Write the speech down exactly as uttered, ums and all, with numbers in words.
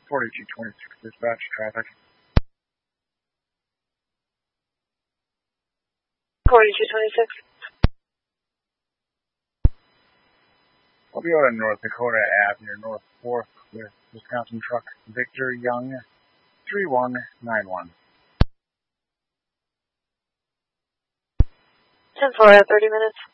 forty-two twenty-six dispatch traffic. forty-two twenty-six. I'll be out on North Dakota Avenue near North fourth with Wisconsin truck Victor Young, three one nine one. ten four at thirty minutes.